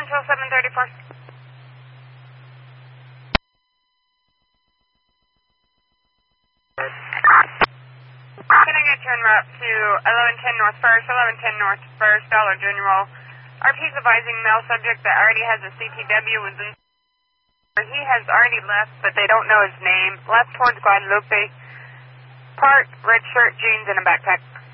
Central 734. Can I get you en route to 1110 North First, 1110 North First, Dollar General? RP's advising male subject that already has a CTW within. He has already left, but they don't know his name. Left towards Guadalupe. Park, red shirt, jeans, and a backpack.